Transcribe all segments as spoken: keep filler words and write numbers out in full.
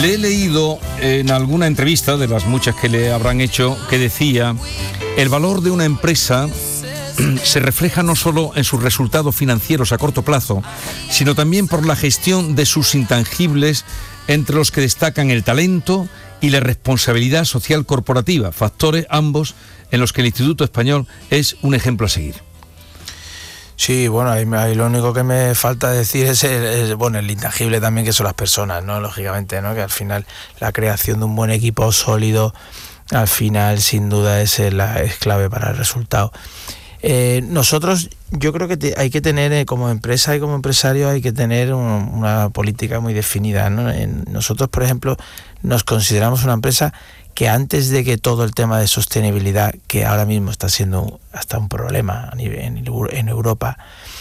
Le he leído en alguna entrevista, de las muchas que le habrán hecho, que decía: el valor de una empresa se refleja no solo en sus resultados financieros a corto plazo, sino también por la gestión de sus intangibles, entre los que destacan el talento y la responsabilidad social corporativa, factores ambos en los que el Instituto Español es un ejemplo a seguir. Sí, bueno, ahí, ahí lo único que me falta decir es el, el, bueno, el intangible también, que son las personas, ¿no? Lógicamente, ¿no? Que al final la creación de un buen equipo sólido, al final sin duda es, la, es clave para el resultado. Eh, nosotros, yo creo que te, hay que tener, eh, como empresa y como empresario, hay que tener un, una política muy definida, ¿no? En, nosotros, por ejemplo, nos consideramos una empresa que antes de que todo el tema de sostenibilidad, que ahora mismo está siendo hasta un problema a nivel, en, en Europa,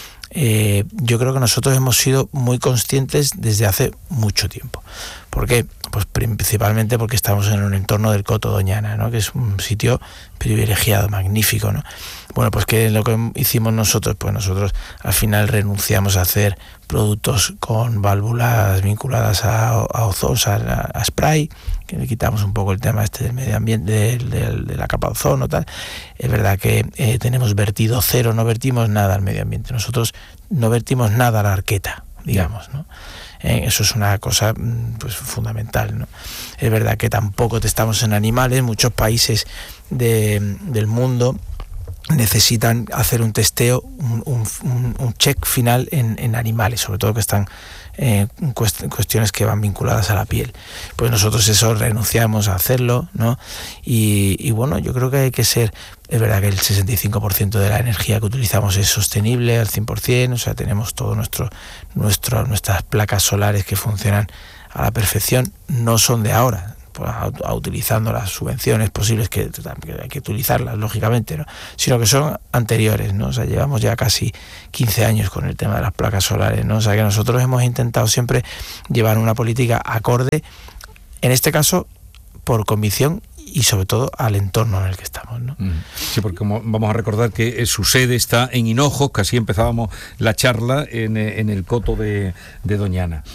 eh, yo creo que nosotros hemos sido muy conscientes desde hace mucho tiempo. ¿Por qué? Pues principalmente porque estamos en un entorno del Coto Doñana, ¿no? Que es un sitio privilegiado, magnífico, ¿no? Bueno, pues ¿qué es lo que hicimos nosotros? Pues nosotros al final renunciamos a hacer productos con válvulas vinculadas a, a ozono, o sea, a, a spray, que le quitamos un poco el tema este del medio ambiente, de, de, de la capa de ozono, tal. Es verdad que eh, tenemos vertido cero, no vertimos nada al medio ambiente. Nosotros no vertimos nada a la arqueta, digamos, ¿no? Eh, eso es una cosa pues fundamental, ¿no? Es verdad que tampoco estamos en animales. Muchos países de, del mundo necesitan hacer un testeo, un, un, un check final en, en animales, sobre todo que están eh, cuest- cuestiones que van vinculadas a la piel. Pues nosotros eso renunciamos a hacerlo, ¿no? Y, y bueno, yo creo que hay que ser, es verdad que el sesenta y cinco por ciento de la energía que utilizamos es sostenible al cien por ciento, o sea, tenemos todo nuestro, nuestro nuestras placas solares que funcionan a la perfección, no son de ahora. A, a utilizando las subvenciones posibles, que, que hay que utilizarlas lógicamente, ¿no? Sino que son anteriores, ¿no? O sea, llevamos ya casi quince años con el tema de las placas solares, ¿no? O sea, que nosotros hemos intentado siempre llevar una política acorde, en este caso por convicción y sobre todo al entorno en el que estamos, ¿no? Sí, porque como vamos a recordar que su sede está en Hinojos, que así empezábamos la charla en, en el Coto de, de Doñana.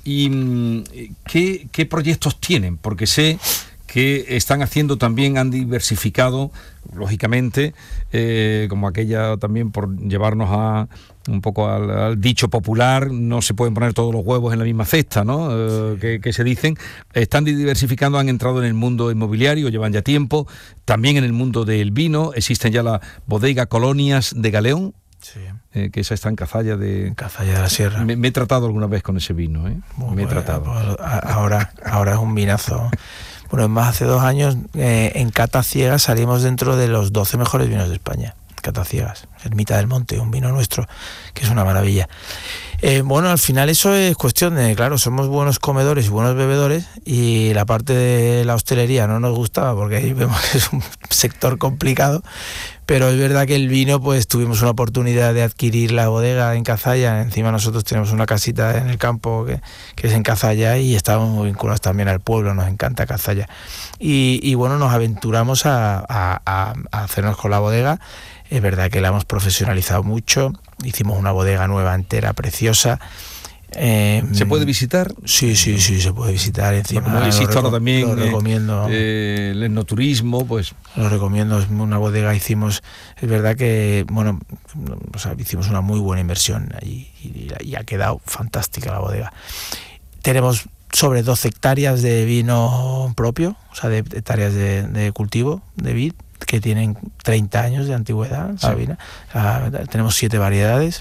¿Y qué, qué proyectos tienen? Porque sé que están haciendo también, han diversificado, lógicamente, eh, como aquella también por llevarnos a un poco al, al dicho popular, no se pueden poner todos los huevos en la misma cesta, ¿no? Eh, que, que se dicen. Están diversificando, han entrado en el mundo inmobiliario, llevan ya tiempo, también en el mundo del vino, existen ya la bodega Colonias de Galeón. Sí. Eh, que esa está en Cazalla de... Cazalla de la Sierra. Me, me he tratado alguna vez con ese vino, ¿eh? Muy me he bueno, tratado. Pues, ahora, ahora es un vinazo. Bueno, más hace dos años eh, en Cata Ciegas salimos dentro de los doce mejores vinos de España. Cata Ciegas, Ermita del Monte, un vino nuestro, que es una maravilla. Eh, bueno, al final eso es cuestión de, claro, somos buenos comedores y buenos bebedores, y la parte de la hostelería no nos gustaba porque ahí vemos que es un sector complicado, pero es verdad que el vino, pues tuvimos una oportunidad de adquirir la bodega en Cazalla. Encima nosotros tenemos una casita en el campo que, que es en Cazalla, y estábamos muy vinculados también al pueblo, nos encanta Cazalla. Y, y bueno, nos aventuramos a, a, a, a hacernos con la bodega. Es verdad que la hemos profesionalizado mucho, hicimos una bodega nueva entera, preciosa. Eh, ¿Se puede visitar? Sí, sí, sí, se puede visitar. Encima, bueno, como existe ahora también lo recomiendo. Eh, el enoturismo, pues... Lo recomiendo, es una bodega, hicimos, es verdad que, bueno, o sea, hicimos una muy buena inversión allí, y, y ha quedado fantástica la bodega. Tenemos sobre doce hectáreas de vino propio, o sea, de hectáreas de, de cultivo de vid, que tienen treinta años de antigüedad. Sí. La, tenemos siete variedades.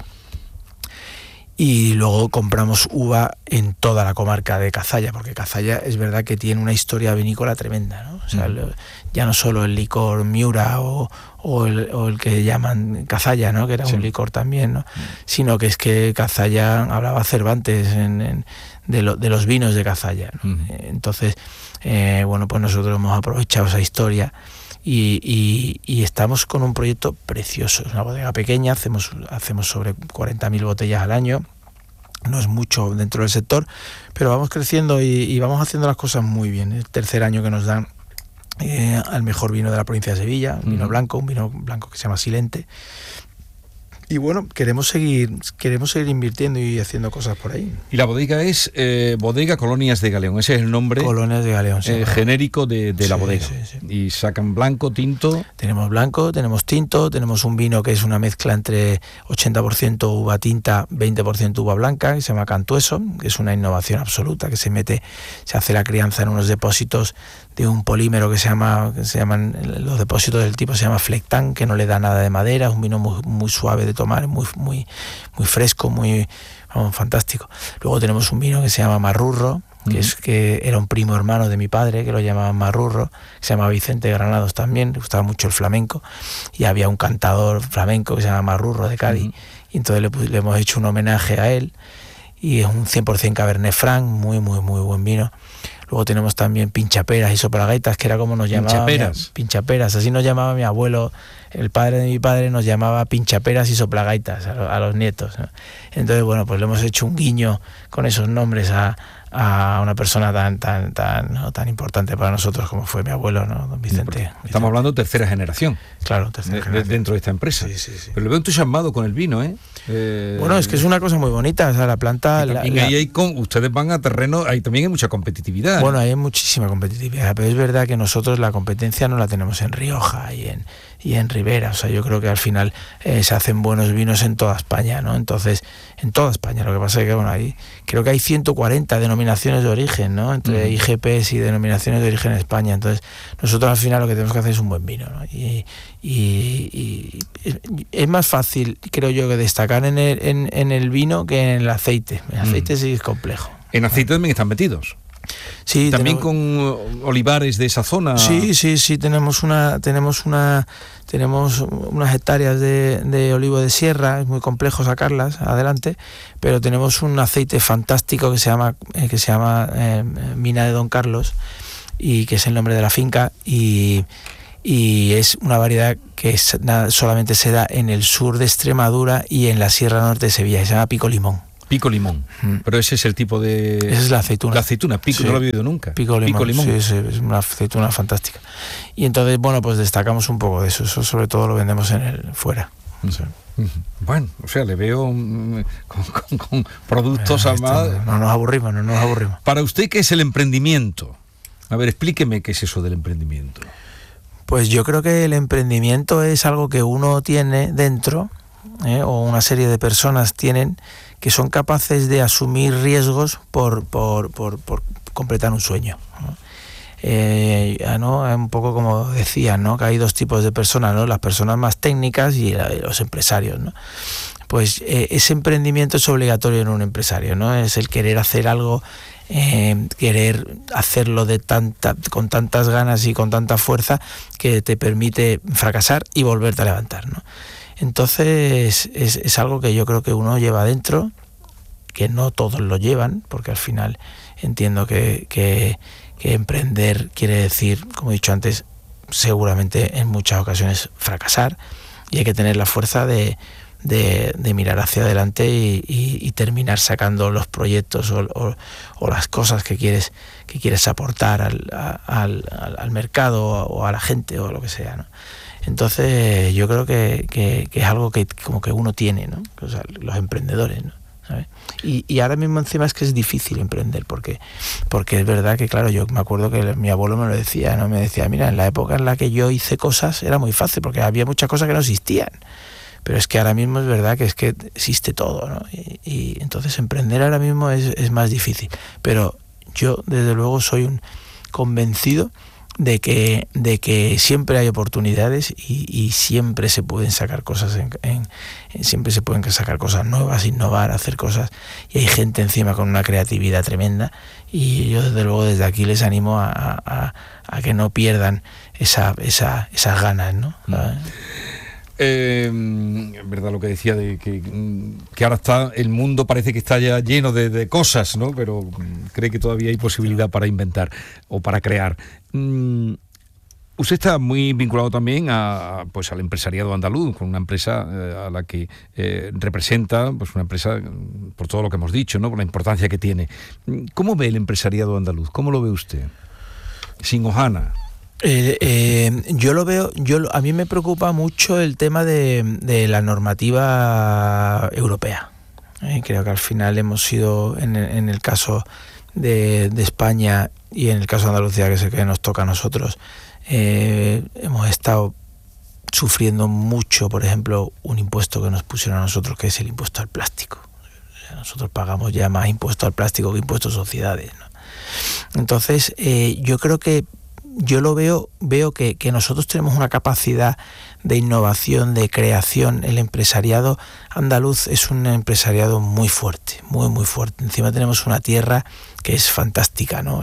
Y luego compramos uva en toda la comarca de Cazalla, porque Cazalla es verdad que tiene una historia vinícola tremenda, ¿no? O sea, mm. lo, ya no solo el licor Miura o, o, el, o el que llaman Cazalla, ¿no? Que era sí. un licor también, ¿no? Mm. Sino que es que Cazalla, hablaba Cervantes en, en, de, lo, de los vinos de Cazalla, ¿no? Mm. Entonces, eh, bueno, pues nosotros hemos aprovechado esa historia. Y, y, y estamos con un proyecto precioso. Es una bodega pequeña, hacemos, hacemos sobre cuarenta mil botellas al año. No es mucho dentro del sector, pero vamos creciendo y, y vamos haciendo las cosas muy bien. Es el tercer año que nos dan eh, al mejor vino de la provincia de Sevilla, un vino uh-huh. blanco, un vino blanco que se llama Silente. Y bueno, queremos seguir queremos seguir invirtiendo y haciendo cosas por ahí. Y la bodega es eh, Bodega Colonias de Galeón, ese es el nombre. Colonias de Galeón, sí, eh, genérico de, de la sí, bodega. Sí, sí. Y sacan blanco, tinto. Tenemos blanco, tenemos tinto, tenemos un vino que es una mezcla entre ochenta por ciento uva tinta, veinte por ciento uva blanca, que se llama Cantueso, que es una innovación absoluta, que se mete, se hace la crianza en unos depósitos de un polímero que se llama, que se llaman, los depósitos del tipo se llama Flectán, que no le da nada de madera, es un vino muy, muy suave de tomar, muy, muy, muy fresco, muy, vamos, fantástico. Luego tenemos un vino que se llama Marrurro, que uh-huh. es que era un primo hermano de mi padre, que lo llamaban Marrurro, que se llama Vicente Granados también, le gustaba mucho el flamenco, y había un cantador flamenco que se llama Marrurro de Cádiz, uh-huh. y entonces le, le hemos hecho un homenaje a él, y es un cien por ciento Cabernet Franc, muy, muy, muy buen vino. Luego tenemos también pinchaperas y soplagaitas, que era como nos llamaba. Pinchaperas. Pinchaperas, así nos llamaba mi abuelo, el padre de mi padre nos llamaba pinchaperas y soplagaitas a, lo, a los nietos, ¿no? Entonces, bueno, pues le hemos hecho un guiño con esos nombres a, a una persona tan tan tan ¿no? tan importante para nosotros como fue mi abuelo, ¿no? Don Vicente. Estamos Vicente. hablando de tercera generación. Claro, tercera de, generación. De, dentro de esta empresa. Sí, sí, sí. Pero lo veo entusiasmado con el vino, ¿eh? eh bueno, es que es una cosa muy bonita, o sea, la planta... Y también la, ahí la... hay con, ustedes van a terreno, ahí también hay mucha competitividad. Bueno, hay muchísima competitividad, pero es verdad que nosotros la competencia no la tenemos en Rioja y en, y en Ribera, o sea, yo creo que al final eh, se hacen buenos vinos en toda España, ¿no? Entonces, en toda España, lo que pasa es que, bueno, ahí creo que hay ciento cuarenta denominaciones de origen, ¿no? Entre uh-huh. I G Ps y denominaciones de origen en España, entonces nosotros al final lo que tenemos que hacer es un buen vino, ¿no? Y, y, y es más fácil, creo yo, que destacar en el, en, en el vino que en el aceite. El aceite uh-huh. sí es complejo. En aceite también están metidos. Sí, también tenemos, con olivares de esa zona. Sí, sí, sí, tenemos una, tenemos una, tenemos unas hectáreas de, de olivo de sierra, es muy complejo sacarlas adelante, pero tenemos un aceite fantástico que se llama, eh, que se llama eh, Mina de Don Carlos, y que es el nombre de la finca, y, y es una variedad que es, nada, solamente se da en el sur de Extremadura y en la Sierra Norte de Sevilla, se llama Pico Limón. Pico limón, mm. pero ese es el tipo de... Esa es la aceituna. La aceituna, pico, sí. No lo he oído nunca. Pico limón, pico limón. Sí, sí, es una aceituna fantástica. Y entonces, bueno, pues destacamos un poco de eso, eso sobre todo lo vendemos en el fuera. Mm. Sí. Bueno, o sea, le veo mm, con, con, con productos eh, armados. No, no nos aburrimos, no nos aburrimos. Para usted, ¿qué es el emprendimiento? A ver, explíqueme qué es eso del emprendimiento. Pues yo creo que el emprendimiento es algo que uno tiene dentro, ¿eh? o una serie de personas tienen, que son capaces de asumir riesgos por, por, por, por completar un sueño, ¿no? Eh, ¿no? Un poco como decían, ¿no? Que hay dos tipos de personas, ¿no? Las personas más técnicas y la, los empresarios, ¿no? Pues eh, ese emprendimiento es obligatorio en un empresario, ¿no? Es el querer hacer algo, eh, querer hacerlo de tanta, con tantas ganas y con tanta fuerza que te permite fracasar y volverte a levantar, ¿no? Entonces es, es algo que yo creo que uno lleva dentro, que no todos lo llevan, porque al final entiendo que, que, que emprender quiere decir, como he dicho antes, seguramente en muchas ocasiones fracasar, y hay que tener la fuerza de, de, de mirar hacia adelante y, y, y terminar sacando los proyectos o, o, o las cosas que quieres, que quieres aportar al, al, al mercado o a la gente o lo que sea, ¿no? Entonces yo creo que, que, que es algo que como que uno tiene, ¿no? O sea, los emprendedores, ¿no? ¿Sabes? Y, y ahora mismo encima es que es difícil emprender, porque, porque es verdad que, claro, yo me acuerdo que mi abuelo me lo decía, ¿no? Me decía, mira, en la época en la que yo hice cosas era muy fácil, porque había muchas cosas que no existían. Pero es que ahora mismo es verdad que es que existe todo, ¿no? Y, y entonces emprender ahora mismo es, es más difícil. Pero yo, desde luego, soy un convencido de que de que siempre hay oportunidades y, y siempre se pueden sacar cosas en, en, en siempre se pueden sacar cosas nuevas, innovar, hacer cosas, y hay gente encima con una creatividad tremenda, y yo desde luego desde aquí les animo a, a, a que no pierdan esa, esa, esas ganas, ¿no? ¿Sabes? Eh, verdad lo que decía de que, que ahora está el mundo parece que está ya lleno de, de cosas, ¿no? Pero cree que todavía hay posibilidad para inventar o para crear. Mm, usted está muy vinculado también a, pues al empresariado andaluz, con una empresa eh, a la que eh, representa, pues una empresa por todo lo que hemos dicho, ¿no? Por la importancia que tiene. ¿Cómo ve el empresariado andaluz? ¿Cómo lo ve usted? Sin Ojana. Eh, eh, yo lo veo, yo lo, a mí me preocupa mucho el tema de, de la normativa europea. Eh, creo que al final hemos sido, en, en el caso de, de España y en el caso de Andalucía, que es el que nos toca a nosotros, eh, hemos estado sufriendo mucho, por ejemplo, un impuesto que nos pusieron a nosotros, que es el impuesto al plástico. O sea, nosotros pagamos ya más impuesto al plástico que impuesto a sociedades, ¿no? Entonces, eh, yo creo que yo lo veo, veo que, que nosotros tenemos una capacidad de innovación, de creación. El empresariado andaluz es un empresariado muy fuerte, muy, muy fuerte. Encima tenemos una tierra que es fantástica, ¿no?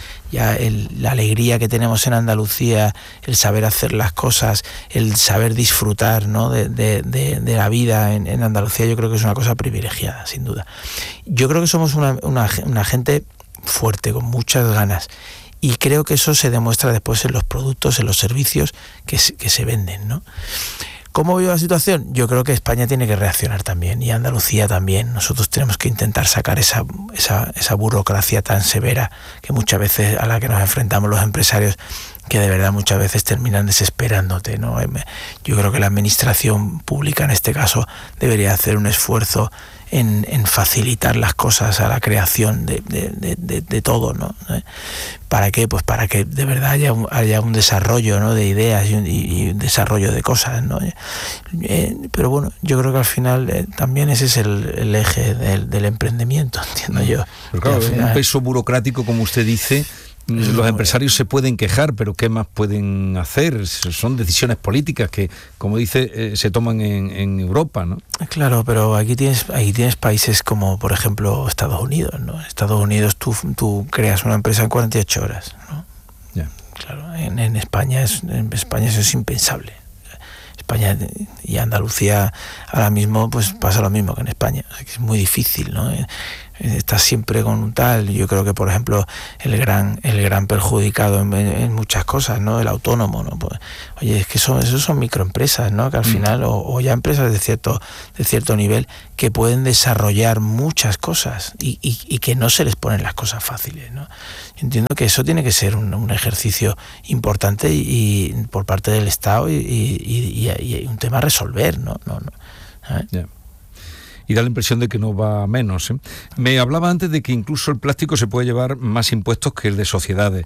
Ya el, la alegría que tenemos en Andalucía, el saber hacer las cosas, el saber disfrutar, ¿no?, de, de, de, de la vida en, en Andalucía, yo creo que es una cosa privilegiada, sin duda. Yo creo que somos una, una, una gente fuerte, con muchas ganas. Y creo que eso se demuestra después en los productos, en los servicios que se, que se venden, ¿no? ¿Cómo veo la situación? Yo creo que España tiene que reaccionar también, y Andalucía también. Nosotros tenemos que intentar sacar esa, esa, esa burocracia tan severa que muchas veces a la que nos enfrentamos los empresarios, que de verdad muchas veces terminan desesperándote, ¿no? Yo creo que la administración pública en este caso debería hacer un esfuerzo En, en facilitar las cosas a la creación de, de, de, de, de todo, ¿no? ¿Para qué? Pues para que de verdad haya un, haya un desarrollo, ¿no?, de ideas y un, y un desarrollo de cosas, ¿no? Eh, pero bueno, yo creo que al final eh, también ese es el, el eje del, del emprendimiento, entiendo yo. Pero claro, final, un peso burocrático, como usted dice. Los empresarios se pueden quejar, pero ¿qué más pueden hacer? Son decisiones políticas que, como dice, eh, se toman en, en Europa, ¿no? Claro, pero aquí tienes, aquí tienes países como, por ejemplo, Estados Unidos, ¿no? En Estados Unidos tú, tú creas una empresa en cuarenta y ocho horas, ¿no? Yeah. Claro, en, en España es, en España eso es impensable. España y Andalucía ahora mismo pues pasa lo mismo que en España, o sea, que es muy difícil, ¿no? Estás siempre con un tal. Yo creo que, por ejemplo, el gran el gran perjudicado en, en muchas cosas, ¿no?, el autónomo, ¿no? Pues, oye, es que son, esos son microempresas, ¿no?, que al final, o, o ya empresas de cierto de cierto nivel, que pueden desarrollar muchas cosas y, y, y que no se les ponen las cosas fáciles, ¿no? Entiendo que eso tiene que ser un, un ejercicio importante y, y por parte del Estado y, y, y, y un tema a resolver, ¿no? no, no ¿eh? Yeah. Y da la impresión de que no va a menos, ¿eh? Me hablaba antes de que incluso el plástico se puede llevar más impuestos que el de sociedades,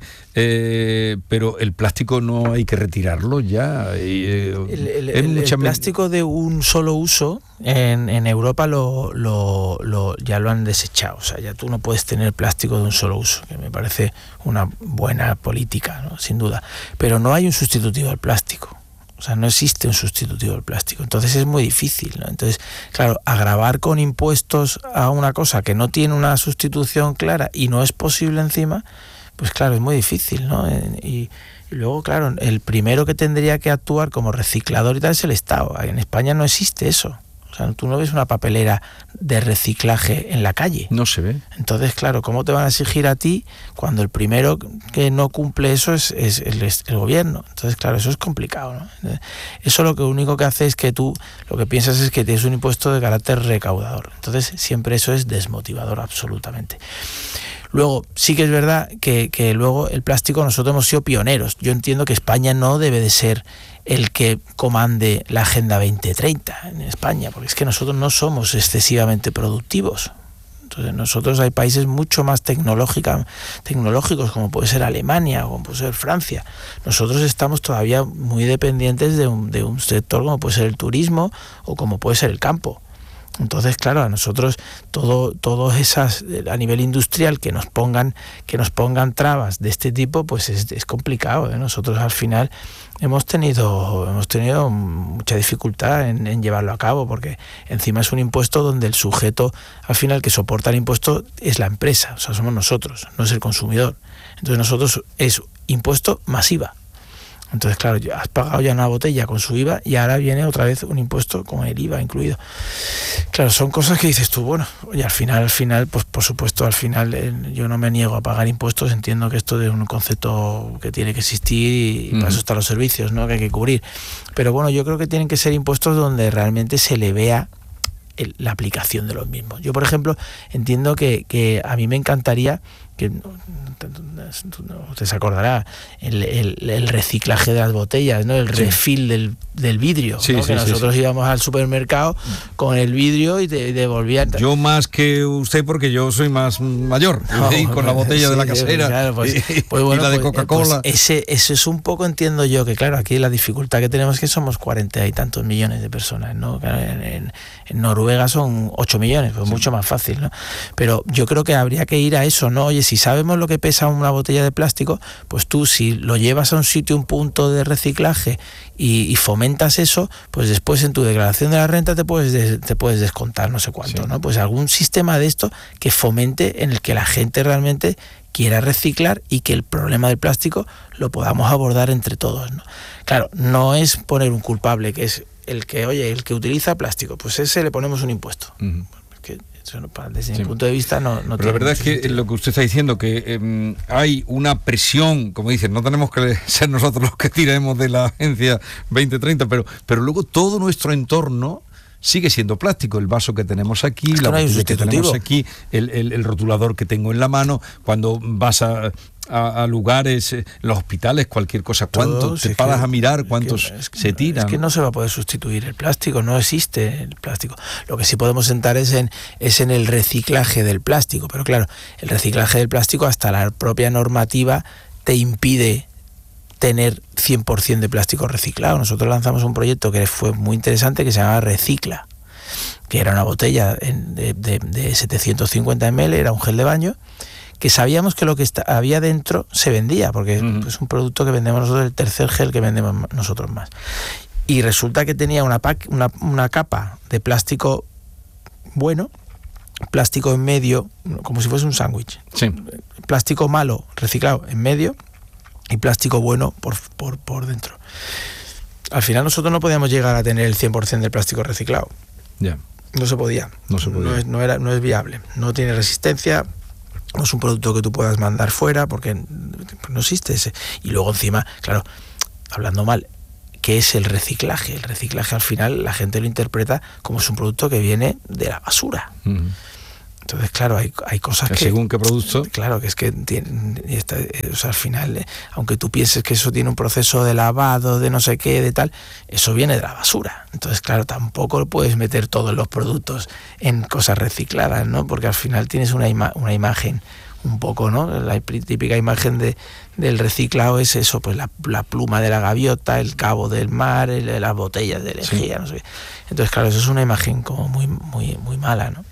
eh, pero el plástico no hay que retirarlo ya. Eh, el, el, el, el plástico de un solo uso en, en Europa lo, lo, lo, ya lo han desechado, o sea, ya tú no puedes tener plástico de un solo uso, que me parece una buena política, ¿no?, sin duda, pero no hay un sustitutivo al plástico. O sea, no existe un sustitutivo del plástico. Entonces es muy difícil, ¿no? Entonces, claro, agravar con impuestos a una cosa que no tiene una sustitución clara y no es posible encima, pues claro, es muy difícil, ¿no? Y, y luego, claro, el primero que tendría que actuar como reciclador y tal es el Estado. En España no existe eso. O sea, tú no ves una papelera de reciclaje en la calle. No se ve. Entonces, claro, ¿cómo te van a exigir a ti cuando el primero que no cumple eso es, es, el, es el gobierno? Entonces, claro, eso es complicado, ¿no? Eso lo que único que hace es que tú lo que piensas es que tienes un impuesto de carácter recaudador. Entonces, siempre eso es desmotivador absolutamente. Luego, sí que es verdad que, que luego el plástico nosotros hemos sido pioneros. Yo entiendo que España no debe de ser el que comande la Agenda veinte treinta en España, porque es que nosotros no somos excesivamente productivos. Entonces nosotros hay países mucho más tecnológica, tecnológicos, como puede ser Alemania o como puede ser Francia. Nosotros estamos todavía muy dependientes de un, de un sector como puede ser el turismo o como puede ser el campo. Entonces, claro, a nosotros todo, todo esas a nivel industrial que nos pongan, que nos pongan trabas de este tipo, pues es, es complicado, ¿eh? Nosotros al final hemos tenido, hemos tenido mucha dificultad en, en llevarlo a cabo, porque encima es un impuesto donde el sujeto al final que soporta el impuesto es la empresa, o sea, somos nosotros, no es el consumidor. Entonces nosotros es impuesto más I V A. Entonces, claro, has pagado ya una botella con su I V A y ahora viene otra vez un impuesto con el I V A incluido. Claro, son cosas que dices tú, bueno, y al final, al final, pues por supuesto, al final eh, yo no me niego a pagar impuestos, entiendo que esto es un concepto que tiene que existir y mm. para eso están los servicios, ¿no?, que hay que cubrir. Pero bueno, yo creo que tienen que ser impuestos donde realmente se le vea el, la aplicación de los mismos. Yo, por ejemplo, entiendo que, que a mí me encantaría que usted se acordará, el, el, el reciclaje de las botellas, ¿no? El sí. refill del, del vidrio, sí, ¿no? sí, que sí, nosotros sí. íbamos al supermercado con el vidrio y de, devolvían. Yo más que usted porque yo soy más mayor, no, y con la botella sí, de la casera, claro, pues, y, pues bueno, y la de pues, Coca-Cola. Pues ese, ese es un poco, entiendo yo, que claro, aquí la dificultad que tenemos es que somos cuarenta y tantos millones de personas, ¿no? Claro, en, en, en Noruega son ocho millones, pues sí. mucho más fácil, ¿no? Pero yo creo que habría que ir a eso, ¿no? Oye, si sabemos lo que pesa una botella de plástico, pues tú si lo llevas a un sitio, un punto de reciclaje y, y fomentas eso, pues después en tu declaración de la renta te puedes des, te puedes descontar no sé cuánto, sí. ¿no? Pues algún sistema de esto que fomente en el que la gente realmente quiera reciclar y que el problema del plástico lo podamos abordar entre todos, ¿no? Claro, no es poner un culpable, que es el que, oye, el que utiliza plástico, pues ese le ponemos un impuesto. Uh-huh. Que eso, desde sí. mi punto de vista no, no Pero la verdad es que sentido. Lo que usted está diciendo, que eh, hay una presión, como dicen, no tenemos que ser nosotros los que tiremos de la Agencia veinte treinta, pero, pero luego todo nuestro entorno sigue siendo plástico, el vaso que tenemos aquí, es que la no botella que tenemos aquí, el, el, el rotulador que tengo en la mano, cuando vas a, a, a lugares, los hospitales, cualquier cosa, ¿cuánto? Todo, te paras que, a mirar cuántos es que, se tiran. Es que no se va a poder sustituir el plástico, no existe el plástico. Lo que sí podemos sentar es en, es en el reciclaje del plástico, pero claro, el reciclaje del plástico hasta la propia normativa te impide tener cien por ciento de plástico reciclado. Nosotros lanzamos un proyecto que fue muy interesante que se llamaba Recicla, que era una botella de, de, de setecientos cincuenta mililitros, era un gel de baño, que sabíamos que lo que está, había dentro se vendía, porque uh-huh. es un producto que vendemos nosotros, el tercer gel que vendemos nosotros más. Y resulta que tenía una, pack, una, una capa de plástico bueno, plástico en medio, como si fuese un sándwich. Sí. Plástico malo, reciclado en medio, y plástico bueno por, por, por dentro. Al final nosotros no podíamos llegar a tener el cien por ciento del plástico reciclado. Ya. Yeah. No se podía. No se podía. No es, no, era, no es viable. No tiene resistencia. No es un producto que tú puedas mandar fuera porque no existe ese. Y luego encima, claro, hablando mal, ¿qué es el reciclaje? El reciclaje al final la gente lo interpreta como es un producto que viene de la basura. Uh-huh. Entonces, claro, hay, hay cosas que... ¿Según qué producto? Claro, que es que tiene, está, o sea, al final, eh, aunque tú pienses que eso tiene un proceso de lavado, de no sé qué, de tal, eso viene de la basura. Entonces, claro, tampoco puedes meter todos los productos en cosas recicladas, ¿no? Porque al final tienes una, ima- una imagen un poco, ¿no? La típica imagen de, del reciclado es eso, pues la, la pluma de la gaviota, el cabo del mar, el, las botellas de lejía, sí. no sé qué. Entonces, claro, eso es una imagen como muy, muy, muy mala, ¿no?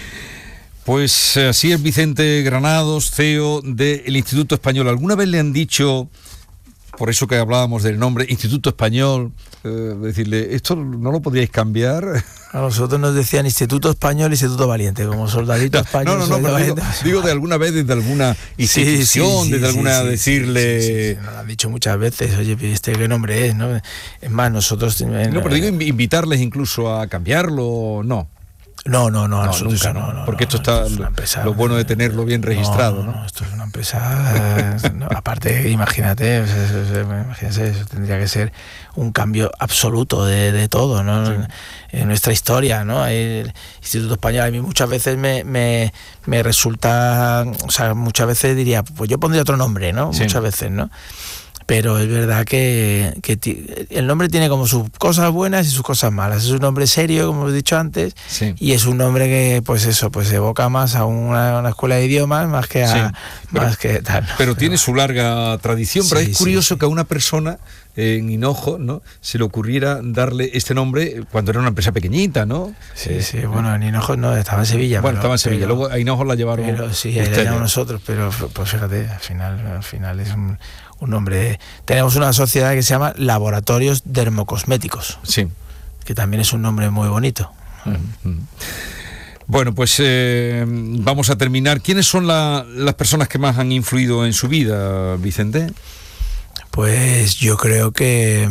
Pues así es Vicente Granados, C E O del Instituto Español. ¿Alguna vez le han dicho, por eso que hablábamos del nombre, Instituto Español, eh, decirle, esto no lo podríais cambiar? A nosotros nos decían Instituto Español, Instituto Valiente, como soldadito no, español. No, no, no, pero digo, digo de alguna vez desde alguna institución, sí, sí, sí, desde sí, alguna sí, decirle... Sí, sí, sí, nos lo han dicho muchas veces, oye, ¿este qué nombre es? ¿No? Es más, nosotros... No, pero digo invitarles incluso a cambiarlo, no. No, no, no, a no nosotros nunca, no, no, porque esto está esto es empresa, lo bueno de tenerlo bien registrado, ¿no? No, no esto es una empresa, no, aparte, imagínate, eso, eso, imagínate, eso tendría que ser un cambio absoluto de, de todo, ¿no? Sí. En, en nuestra historia, ¿no? El Instituto Español a mí muchas veces me, me, me resulta, o sea, muchas veces diría, pues yo pondría otro nombre, ¿no? Sí. Muchas veces, ¿no? Pero es verdad que, que t- el nombre tiene como sus cosas buenas y sus cosas malas. Es un nombre serio, como he dicho antes, sí. y es un nombre que, pues eso, pues evoca más a una, una escuela de idiomas más que a sí, pero, más que tal. Pero, pero tiene su larga tradición. Sí, pero es curioso sí. que a una persona en Hinojo, ¿no?, se le ocurriera darle este nombre cuando era una empresa pequeñita, ¿no? Sí, eh, sí. Bueno, en Hinojo no, estaba en Sevilla. Bueno, pero, estaba en Sevilla. Pero, luego a Hinojo la llevaron. Pero sí, ahí la llevamos nosotros. Pero pues fíjate, al final, al final es un un nombre. Tenemos una sociedad que se llama Laboratorios Dermocosméticos. Sí. Que también es un nombre muy bonito. Mm-hmm. Bueno, pues eh, vamos a terminar. ¿Quiénes son la, las personas que más han influido en su vida, Vicente? Pues yo creo que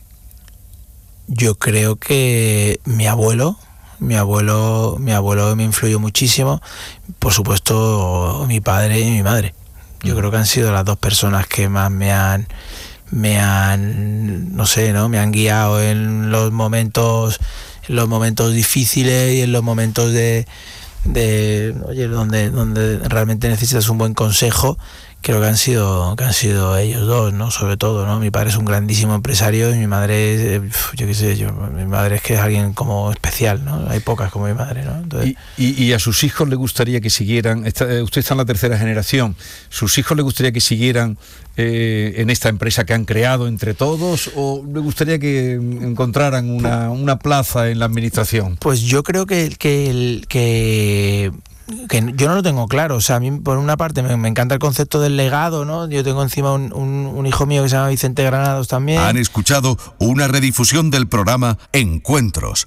yo creo que mi abuelo, mi abuelo, mi abuelo me influyó muchísimo. Por supuesto, mi padre y mi madre. Yo creo que han sido las dos personas que más me han, me han, no sé, ¿no? Me han guiado en los momentos, en los momentos difíciles y en los momentos de, de oye, donde, donde realmente necesitas un buen consejo, creo que han sido que han sido ellos dos, ¿no? Sobre todo, ¿no? Mi padre es un grandísimo empresario y mi madre, eh, yo qué sé, yo, mi madre es que es alguien como especial, ¿no? Hay pocas como mi madre, ¿no? Entonces, y, y, y a sus hijos le gustaría que siguieran, está, usted está en la tercera generación, ¿sus hijos le gustaría que siguieran eh, en esta empresa que han creado entre todos, o le gustaría que encontraran una, una plaza en la administración? Pues yo creo que que, que que yo no lo tengo claro. O sea, a mí por una parte me, me encanta el concepto del legado, ¿no? Yo tengo encima un, un, un hijo mío que se llama Vicente Granados también. Han escuchado una redifusión del programa Encuentros.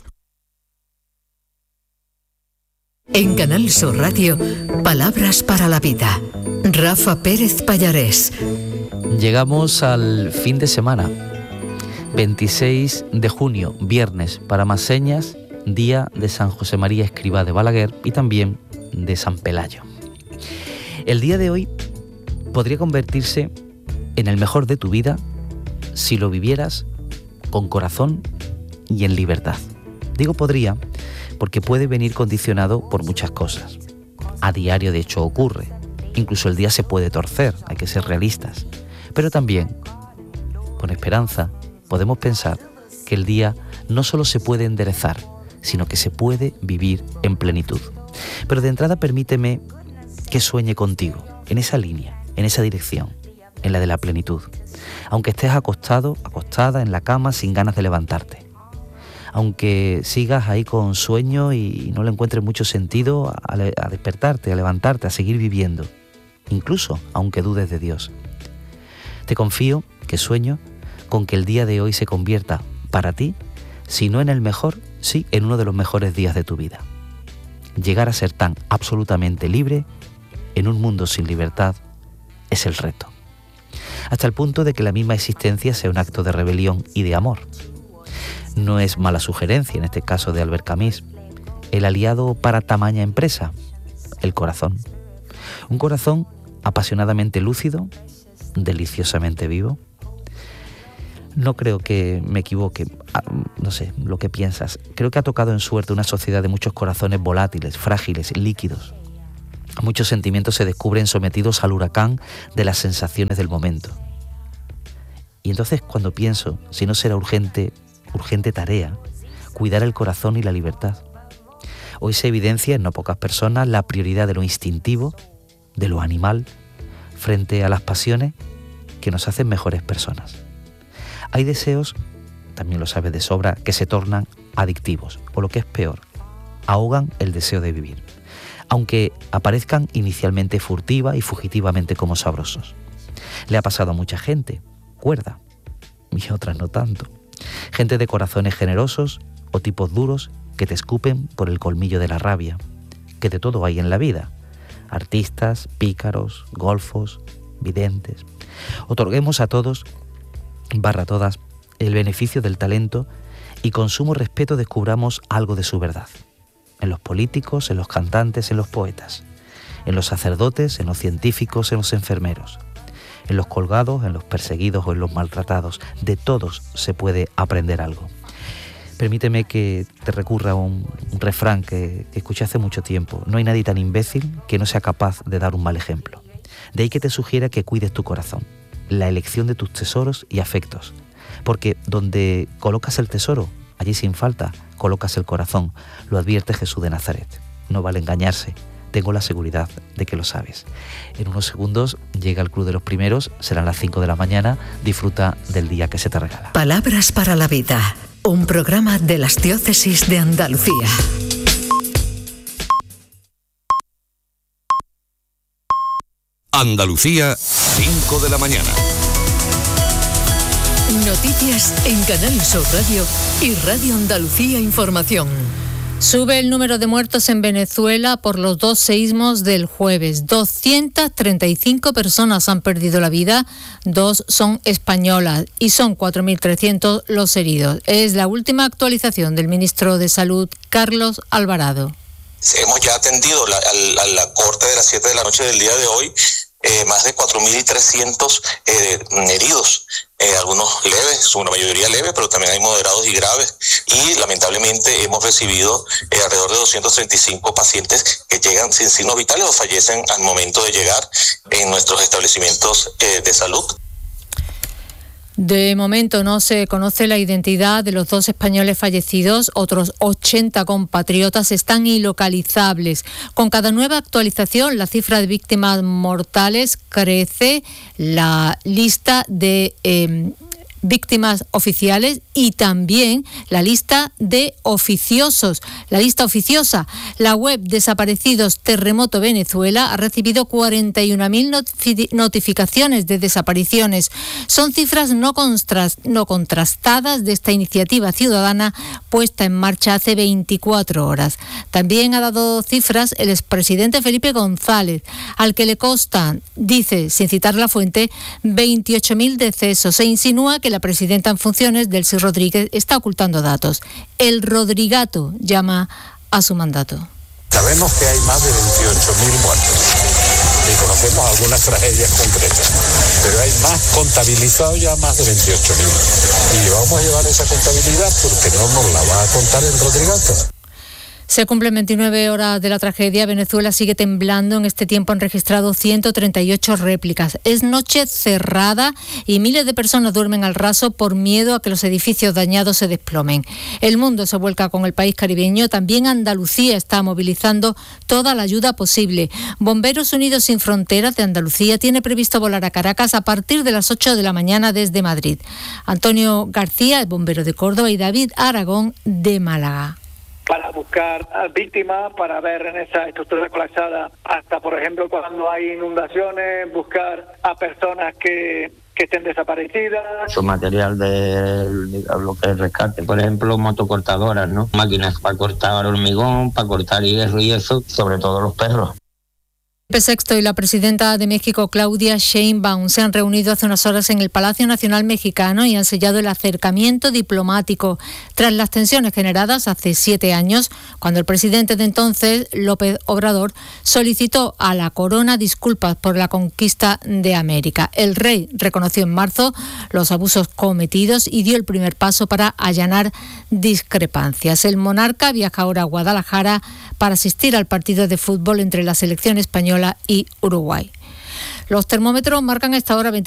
En Canal Sur Radio, Palabras para la Vida. Rafa Pérez Pallarés. Llegamos al fin de semana. veintiséis de junio, viernes, para más señas, día de San José María Escrivá de Balaguer y también de San Pelayo. El día de hoy podría convertirse en el mejor de tu vida si lo vivieras con corazón y en libertad. Digo podría porque puede venir condicionado por muchas cosas. A diario, de hecho, ocurre. Incluso el día se puede torcer, hay que ser realistas. Pero también, con esperanza, podemos pensar que el día no solo se puede enderezar, sino que se puede vivir en plenitud. Pero de entrada permíteme que sueñe contigo, en esa línea, en esa dirección, en la de la plenitud. Aunque estés acostado, acostada en la cama sin ganas de levantarte. Aunque sigas ahí con sueño y no le encuentres mucho sentido a, a despertarte, a levantarte, a seguir viviendo. Incluso aunque dudes de Dios. Te confío que sueño con que el día de hoy se convierta para ti, si no en el mejor, sí en uno de los mejores días de tu vida. Llegar a ser tan absolutamente libre en un mundo sin libertad es el reto. Hasta el punto de que la misma existencia sea un acto de rebelión y de amor. No es mala sugerencia, en este caso de Albert Camus, el aliado para tamaña empresa, el corazón. Un corazón apasionadamente lúcido, deliciosamente vivo. No creo que me equivoque, no sé, lo que piensas. Creo que ha tocado en suerte una sociedad de muchos corazones volátiles, frágiles, líquidos. Muchos sentimientos se descubren sometidos al huracán de las sensaciones del momento. Y entonces cuando pienso, si no será urgente, urgente tarea, cuidar el corazón y la libertad. Hoy se evidencia en no pocas personas la prioridad de lo instintivo, de lo animal, frente a las pasiones que nos hacen mejores personas. Hay deseos, también lo sabes de sobra, que se tornan adictivos, o lo que es peor, ahogan el deseo de vivir, aunque aparezcan inicialmente furtiva y fugitivamente como sabrosos. Le ha pasado a mucha gente, cuerda, y otras no tanto. Gente de corazones generosos o tipos duros que te escupen por el colmillo de la rabia, que de todo hay en la vida. Artistas, pícaros, golfos, videntes. Otorguemos a todos, barra todas, el beneficio del talento y con sumo respeto descubramos algo de su verdad. En los políticos, en los cantantes, en los poetas. En los sacerdotes, en los científicos, en los enfermeros. En los colgados, en los perseguidos o en los maltratados. De todos se puede aprender algo. Permíteme que te recurra a un, un refrán que, que escuché hace mucho tiempo. No hay nadie tan imbécil que no sea capaz de dar un mal ejemplo. De ahí que te sugiera que cuides tu corazón, la elección de tus tesoros y afectos. Porque donde colocas el tesoro, allí sin falta, colocas el corazón. Lo advierte Jesús de Nazaret. No vale engañarse. Tengo la seguridad de que lo sabes. En unos segundos llega el Club de los Primeros, serán las cinco de la mañana, disfruta del día que se te regala. Palabras para la Vida, un programa de las Diócesis de Andalucía. Andalucía, cinco de la mañana. Noticias en Canal Sur Radio y Radio Andalucía Información. Sube el número de muertos en Venezuela por los dos seísmos del jueves. doscientas treinta y cinco personas han perdido la vida, dos son españolas y son cuatro mil trescientos los heridos. Es la última actualización del ministro de Salud, Carlos Alvarado. Hemos ya atendido la, a, la, a la corte de las siete de la noche del día de hoy eh, más de cuatro mil trescientos eh, heridos. Eh, algunos leves, una mayoría leve, pero también hay moderados y graves, y lamentablemente hemos recibido eh, alrededor de doscientos treinta y cinco pacientes que llegan sin signos vitales o fallecen al momento de llegar en nuestros establecimientos eh, de salud. De momento no se conoce la identidad de los dos españoles fallecidos. Otros ochenta compatriotas están ilocalizables. Con cada nueva actualización, la cifra de víctimas mortales crece. La lista de eh, víctimas oficiales y también la lista de oficiosos, la lista oficiosa. La web Desaparecidos Terremoto Venezuela ha recibido cuarenta y una mil notificaciones de desapariciones. Son cifras no, contrast, no contrastadas de esta iniciativa ciudadana puesta en marcha hace veinticuatro horas. También ha dado cifras el expresidente Felipe González, al que le constan, dice, sin citar la fuente, veintiocho mil decesos. Se insinúa que la presidenta en funciones, Delcy Rodríguez, está ocultando datos. El Rodrigato llama a su mandato. Sabemos que hay más de veintiocho mil muertos y conocemos algunas tragedias concretas, pero hay más contabilizados, ya más de veintiocho mil. Y vamos a llevar esa contabilidad porque no nos la va a contar el Rodrigato. Se cumplen veintinueve horas de la tragedia. Venezuela sigue temblando. En este tiempo han registrado ciento treinta y ocho réplicas. Es noche cerrada y miles de personas duermen al raso por miedo a que los edificios dañados se desplomen. El mundo se vuelca con el país caribeño. También Andalucía está movilizando toda la ayuda posible. Bomberos Unidos Sin Fronteras de Andalucía tiene previsto volar a Caracas a partir de las ocho de la mañana desde Madrid. Antonio García, el bombero de Córdoba, y David Aragón de Málaga. Para buscar víctimas, para ver en esa estructura colapsada, hasta por ejemplo cuando hay inundaciones, buscar a personas que, que estén desaparecidas. Su material de lo que es rescate, por ejemplo, motocortadoras, ¿no? Máquinas para cortar hormigón, para cortar hierro y eso, sobre todo los perros. Felipe sexto y la presidenta de México, Claudia Sheinbaum, se han reunido hace unas horas en el Palacio Nacional Mexicano y han sellado el acercamiento diplomático tras las tensiones generadas hace siete años, cuando el presidente de entonces, López Obrador, solicitó a la corona disculpas por la conquista de América. El rey reconoció en marzo los abusos cometidos y dio el primer paso para allanar discrepancias. El monarca viaja ahora a Guadalajara para asistir al partido de fútbol entre la selección española y Uruguay. Los termómetros marcan a esta hora